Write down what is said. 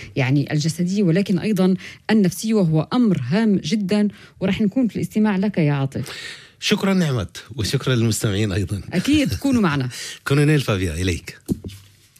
يعني الجسدية ولكن أيضا النفسية، وهو أمر هام جدا، ورح نكون في الاستماع لك يا عاطف. شكرا نعمت، وشكرا للمستمعين أيضا. أكيد كونوا معنا. كونونيل فابيا إليك.